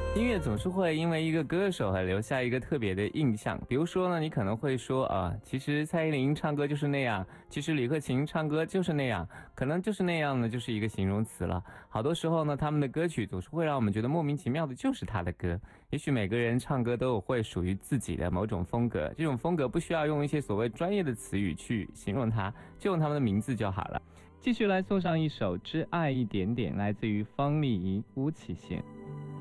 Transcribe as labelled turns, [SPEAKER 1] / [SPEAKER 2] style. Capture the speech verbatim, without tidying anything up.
[SPEAKER 1] 音乐总是会因为一个歌手而留下一个特别的印象。比如说呢，你可能会说啊，其实蔡依林唱歌就是那样，其实李克勤唱歌就是那样，可能就是那样呢，就是一个形容词了。好多时候呢，他们的歌曲总是会让我们觉得莫名其妙的，就是他的歌。也许每个人唱歌都有会属于自己的某种风格，这种风格不需要用一些所谓专业的词语去形容它，就用他们的名字就好了。继续来送上一首《只爱一点点》，来自于方丽怡、巫启贤。